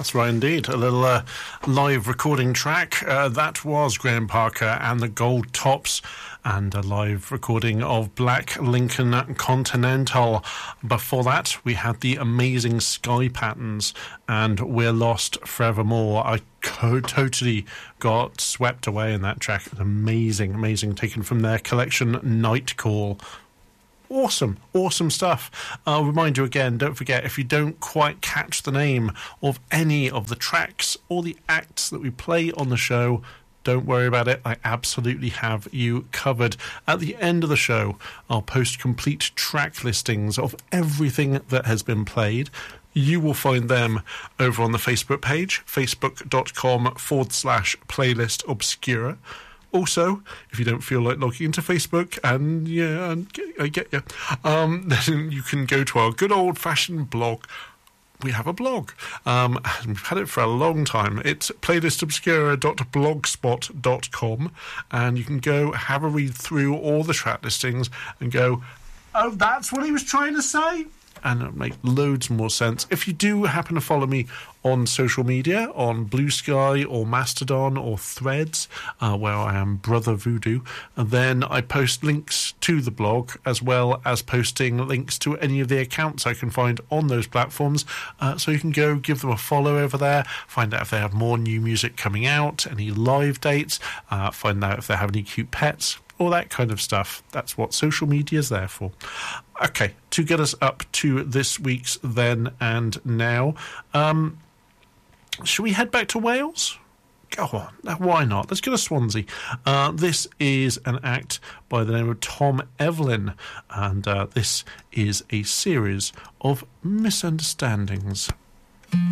That's right indeed. A little live recording track. That was Graham Parker and the Gold Tops, and a live recording of Black Lincoln Continental. Before that, we had the amazing Sky Patterns and We're Lost Forevermore. I totally got swept away in that track. It was amazing, taken from their collection Night Call. Awesome stuff. I'll remind you again, don't forget, if you don't quite catch the name of any of the tracks or the acts that we play on the show, don't worry about it. I absolutely have you covered. At the end of the show, I'll post complete track listings of everything that has been played. You will find them over on the Facebook page, facebook.com/playlist obscura. Also, if you don't feel like logging into Facebook, and I get you, then you can go to our good old-fashioned blog. We have a blog. And we've had it for a long time. It's playlistobscura.blogspot.com, and you can go have a read through all the track listings and go, oh, that's what he was trying to say? And it'll make loads more sense. If you do happen to follow me on social media, on Blue Sky or Mastodon or Threads, where I am Brother Voodoo, then I post links to the blog, as well as posting links to any of the accounts I can find on those platforms. So you can go give them a follow over there, find out if they have more new music coming out, any live dates, find out if they have any cute pets, all that kind of stuff. That's what social media is there for. Okay, to get us up to this week's Then and Now, should we head back to Wales? Go on, why not? Let's go to Swansea. This is an act by the name of Tom Evelyn, and this is a series of misunderstandings.